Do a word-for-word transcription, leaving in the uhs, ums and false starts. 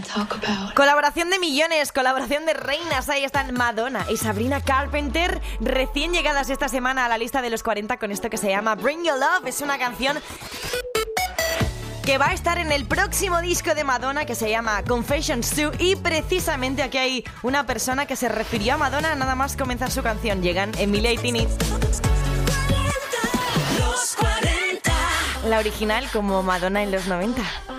Colaboración de millones, colaboración de reinas. Ahí están Madonna y Sabrina Carpenter, recién llegadas esta semana a la lista de los cuarenta con esto que se llama Bring Your Love. Es una canción que va a estar en el próximo disco de Madonna, que se llama Confessions dos, y precisamente aquí hay una persona que se refirió a Madonna nada más comenzar su canción. Llegan Emilia y Tini. La original como Madonna en los noventa.